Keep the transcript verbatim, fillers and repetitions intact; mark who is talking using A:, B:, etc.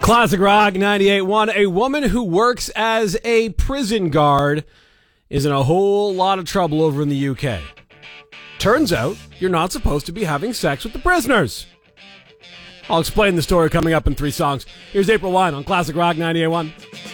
A: Classic Rock ninety-eight point one. A woman who works as a prison guard is in a whole lot of trouble over in the U K. Turns out, you're not supposed to be having sex with the prisoners. I'll explain the story coming up in three songs. Here's April Wine on Classic Rock ninety-eight point one.